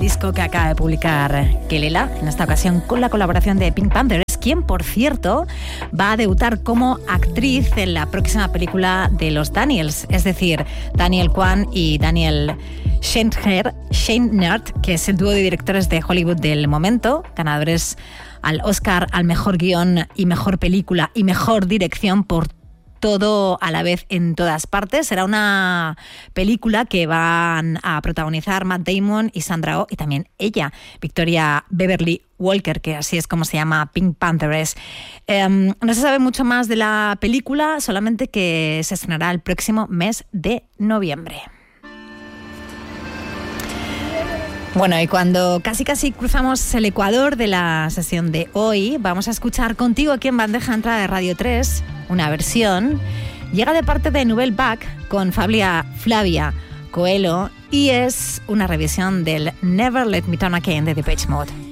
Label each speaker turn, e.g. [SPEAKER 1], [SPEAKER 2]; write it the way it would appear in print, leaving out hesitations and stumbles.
[SPEAKER 1] disco que acaba de publicar Kelela, en esta ocasión con la colaboración de Pink Panthers, quien, por cierto, va a debutar como actriz en la próxima película de los Daniels, es decir, Daniel Kwan y Daniel Scheinert, que es el dúo de directores de Hollywood del momento, ganadores al Oscar al mejor guión y mejor película y mejor dirección por Todo a la vez en todas partes. Será una película que van a protagonizar Matt Damon y Sandra Oh, y también ella, Victoria Beverly Walker, que así es como se llama Pink Panthers. No se sabe mucho más de la película, solamente que se estrenará el próximo mes de noviembre. Bueno, y cuando casi cruzamos el ecuador de la sesión de hoy, vamos a escuchar contigo aquí en Bandeja Entrada de Radio 3 una versión. Llega de parte de Nouvelle Vague con Flavia Coelho y es una revisión del Never Let Me Down Again de Depeche Mode.